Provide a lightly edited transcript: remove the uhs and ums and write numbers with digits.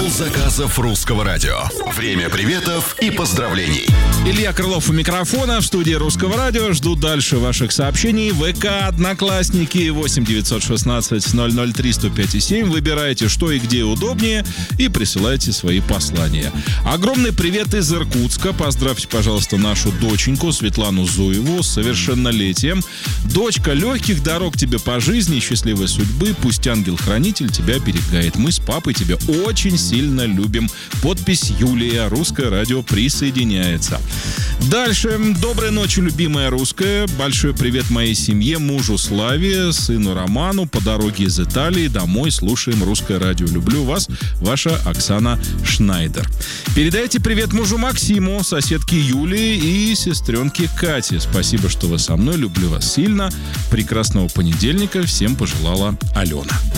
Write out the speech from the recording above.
Отдел заказов Русского радио. Время приветов и поздравлений. Илья Крылов у микрофона. В студии Русского радио. Жду дальше ваших сообщений. ВК, Одноклассники, 8-916-003-105-7. Выбирайте, что и где удобнее, и присылайте свои послания. Огромный привет из Иркутска. Поздравьте, пожалуйста, нашу доченьку Светлану Зуеву с совершеннолетием. Дочка, легких дорог тебе по жизни, счастливой судьбы. Пусть ангел-хранитель тебя оберегает. Мы с папой тебя очень сильно любим. Подпись Юлия. Русское радио присоединяется. Дальше. Доброй ночи, любимая русская. Большой привет моей семье, мужу Славе, сыну Роману. По дороге из Италии домой слушаем Русское радио. Люблю вас, ваша Оксана Шнайдер. Передайте привет мужу Максиму, соседке Юлии и сестренке Кате. Спасибо, что вы со мной. Люблю вас сильно. Прекрасного понедельника всем пожелала Алена.